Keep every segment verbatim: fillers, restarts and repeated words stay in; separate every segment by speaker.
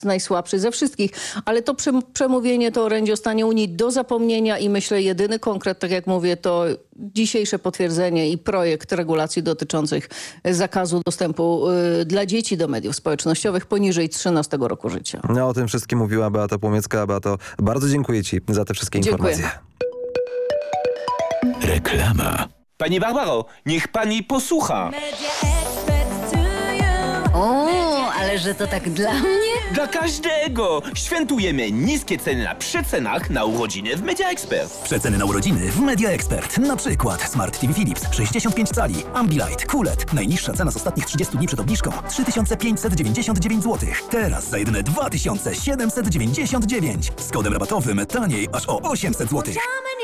Speaker 1: najsłabszy ze wszystkich, ale to przemówienie, to orędzie o stanie Unii do zapomnienia i myślę jedyny konkret, tak jak mówię, to dzisiejsze potwierdzenie i projekt regulacji dotyczących zakazu dostępu y, dla dzieci do mediów społecznościowych poniżej trzynastego roku życia.
Speaker 2: No, o tym wszystkim mówiła Beata Płomiecka. Beato, bardzo dziękuję Ci za te wszystkie
Speaker 1: Dziękuję.
Speaker 2: informacje.
Speaker 3: Reklama.
Speaker 4: Pani Barbaro, niech pani posłucha.
Speaker 5: O, ale że to tak dla mnie?
Speaker 4: Dla każdego! Świętujemy niskie ceny na przecenach na urodziny w Media Expert.
Speaker 3: Przeceny na urodziny w Media Expert. Na przykład Smart T V Philips sześćdziesiąt pięć cali, Ambilight, Kulet. Najniższa cena z ostatnich trzydziestu dni przed obniżką trzy tysiące pięćset dziewięćdziesiąt dziewięć złotych. Teraz za jedyne dwa tysiące siedemset dziewięćdziesiąt dziewięć. Z kodem rabatowym taniej aż o osiemset złotych.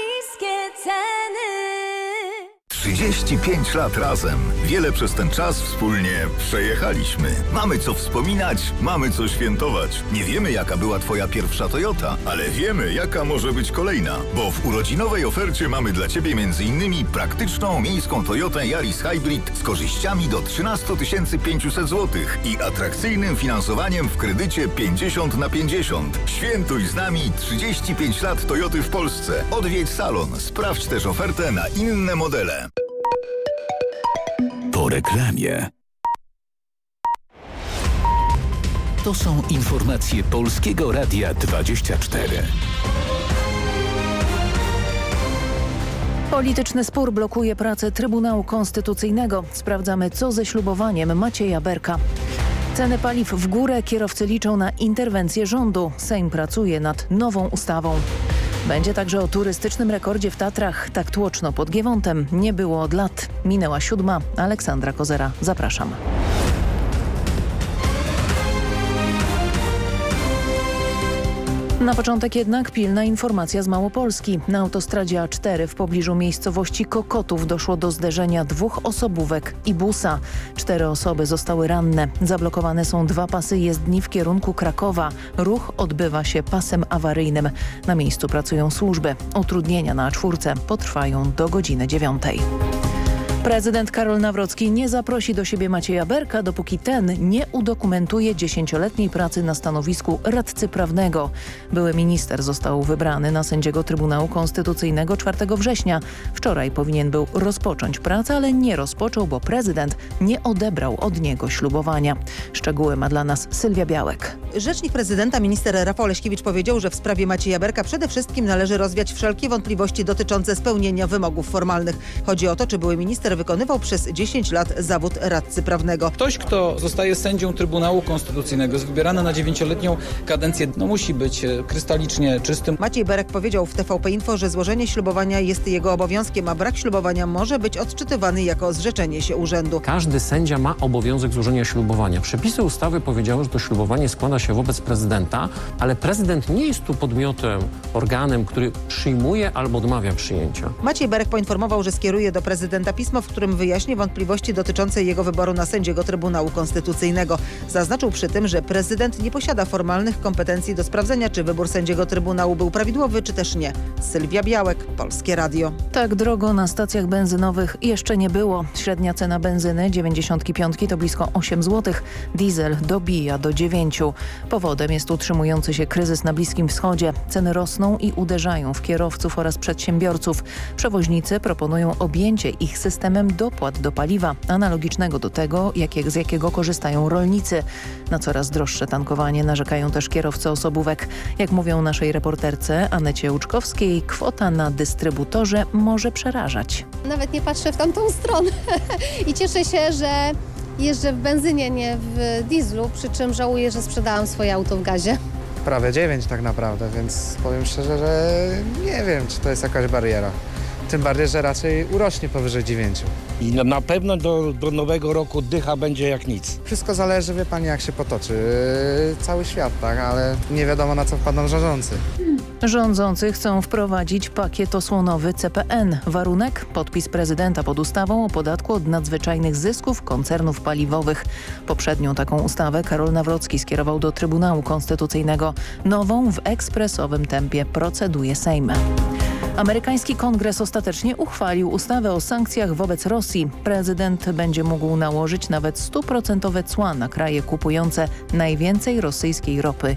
Speaker 6: trzydzieści pięć lat razem. Wiele przez ten czas wspólnie przejechaliśmy. Mamy co wspominać, mamy co świętować. Nie wiemy, jaka była Twoja pierwsza Toyota, ale wiemy, jaka może być kolejna. Bo w urodzinowej ofercie mamy dla Ciebie między innymi praktyczną miejską Toyotę Yaris Hybrid z korzyściami do trzynaście tysięcy pięćset złotych i atrakcyjnym finansowaniem w kredycie pięćdziesiąt na pięćdziesiąt. Świętuj z nami trzydzieści pięć lat Toyoty w Polsce. Odwiedź salon. Sprawdź też ofertę na inne modele.
Speaker 3: Po reklamie. To są informacje Polskiego Radia dwadzieścia cztery.
Speaker 7: Polityczny spór blokuje pracę Trybunału Konstytucyjnego. Sprawdzamy, co ze ślubowaniem Macieja Berka. Ceny paliw w górę, kierowcy liczą na interwencję rządu. Sejm pracuje nad nową ustawą. Będzie także o turystycznym rekordzie w Tatrach. Tak tłoczno pod Giewontem nie było od lat. Minęła siódma. Aleksandra Kozera. Zapraszam. Na początek jednak pilna informacja z Małopolski. Na autostradzie A cztery w pobliżu miejscowości Kokotów doszło do zderzenia dwóch osobówek i busa. Cztery osoby zostały ranne. Zablokowane są dwa pasy jezdni w kierunku Krakowa. Ruch odbywa się pasem awaryjnym. Na miejscu pracują służby. Utrudnienia na A cztery potrwają do godziny dziewiątej. Prezydent Karol Nawrocki nie zaprosi do siebie Macieja Berka, dopóki ten nie udokumentuje dziesięcioletniej pracy na stanowisku radcy prawnego. Były minister został wybrany na sędziego Trybunału Konstytucyjnego czwartego września. Wczoraj powinien był rozpocząć pracę, ale nie rozpoczął, bo prezydent nie odebrał od niego ślubowania. Szczegóły ma dla nas Sylwia Białek.
Speaker 8: Rzecznik prezydenta minister Rafał Oleśkiewicz powiedział, że w sprawie Macieja Berka przede wszystkim należy rozwiać wszelkie wątpliwości dotyczące spełnienia wymogów formalnych. Chodzi o to, czy były minister wykonywał przez dziesięć lat zawód radcy prawnego.
Speaker 9: Ktoś, kto zostaje sędzią Trybunału Konstytucyjnego, jest wybierany na dziewięcioletnią kadencję, no musi być krystalicznie czystym.
Speaker 8: Maciej Berek powiedział w T V P Info, że złożenie ślubowania jest jego obowiązkiem, a brak ślubowania może być odczytywany jako zrzeczenie się urzędu.
Speaker 10: Każdy sędzia ma obowiązek złożenia ślubowania. Przepisy ustawy powiedziały, że to ślubowanie składa się wobec prezydenta, ale prezydent nie jest tu podmiotem, organem, który przyjmuje albo odmawia przyjęcia.
Speaker 8: Maciej Berek poinformował, że skieruje do prezydenta pismo, w którym wyjaśni wątpliwości dotyczące jego wyboru na sędziego Trybunału Konstytucyjnego. Zaznaczył przy tym, że prezydent nie posiada formalnych kompetencji do sprawdzenia, czy wybór sędziego Trybunału był prawidłowy, czy też nie. Sylwia Białek, Polskie Radio.
Speaker 7: Tak drogo na stacjach benzynowych jeszcze nie było. Średnia cena benzyny dziewięćdziesiątki piątki to blisko osiem złotych. Diesel dobija do dziewięciu. Powodem jest utrzymujący się kryzys na Bliskim Wschodzie. Ceny rosną i uderzają w kierowców oraz przedsiębiorców. Przewoźnicy proponują objęcie ich systemem dopłat do paliwa, analogicznego do tego, jakie, z jakiego korzystają rolnicy. Na coraz droższe tankowanie narzekają też kierowcy osobówek. Jak mówią naszej reporterce Anecie Łuczkowskiej, kwota na dystrybutorze może przerażać.
Speaker 11: Nawet nie patrzę w tamtą stronę i cieszę się, że jeżdżę w benzynie, nie w dieslu, przy czym żałuję, że sprzedałam swoje auto w gazie.
Speaker 12: Prawie dziewięć tak naprawdę, więc powiem szczerze, że nie wiem, czy to jest jakaś bariera. Tym bardziej, że raczej urośnie powyżej dziewięciu.
Speaker 13: I na pewno do, do nowego roku dycha będzie jak nic.
Speaker 12: Wszystko zależy, wie pani, jak się potoczy cały świat, tak? Ale nie wiadomo, na co wpadną rządzący.
Speaker 7: Rządzący chcą wprowadzić pakiet osłonowy C P N. Warunek? Podpis prezydenta pod ustawą o podatku od nadzwyczajnych zysków koncernów paliwowych. Poprzednią taką ustawę Karol Nawrocki skierował do Trybunału Konstytucyjnego. Nową w ekspresowym tempie proceduje Sejm. Amerykański Kongres ostatecznie uchwalił ustawę o sankcjach wobec Rosji. Prezydent będzie mógł nałożyć nawet stuprocentowe cła na kraje kupujące najwięcej rosyjskiej ropy